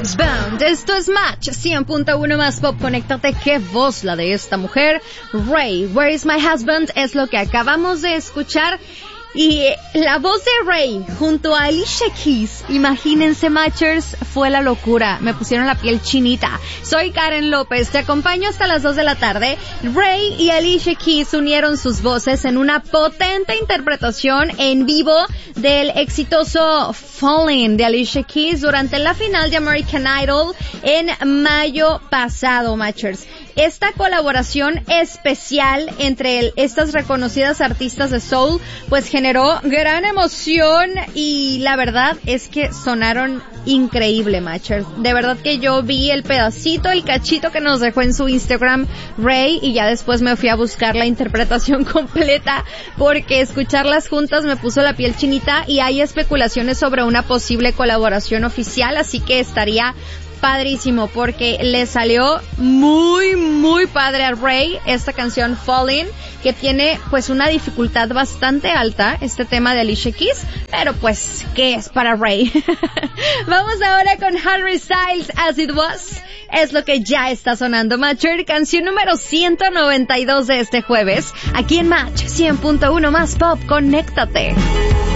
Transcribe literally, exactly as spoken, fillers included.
Husband. Esto es Match cien punto uno más Pop. Conéctate. Qué voz la de esta mujer. Ray, Where is my husband? Es lo que acabamos de escuchar. Y la voz de Ray junto a Alicia Keys, imagínense, Matchers, fue la locura. Me pusieron la piel chinita. Soy Karen López, te acompaño hasta las dos de la tarde. Ray y Alicia Keys unieron sus voces en una potente interpretación en vivo del exitoso Falling de Alicia Keys durante la final de American Idol en mayo pasado, Matchers. Esta colaboración especial entre el, estas reconocidas artistas de soul pues generó gran emoción y la verdad es que sonaron increíble, Matchers. De verdad que yo vi el pedacito, el cachito que nos dejó en su Instagram Ray y ya después me fui a buscar la interpretación completa porque escucharlas juntas me puso la piel chinita y hay especulaciones sobre una posible colaboración oficial, así que estaría padrísimo porque le salió muy muy padre a Ray esta canción Falling, que tiene pues una dificultad bastante alta este tema de Alicia Keys, pero pues ¿qué es para Ray? Vamos ahora con Harry Styles, As It Was. Es lo que ya está sonando, Matcher, canción número ciento noventa y dos de este jueves aquí en Match cien punto uno más Pop. Conéctate.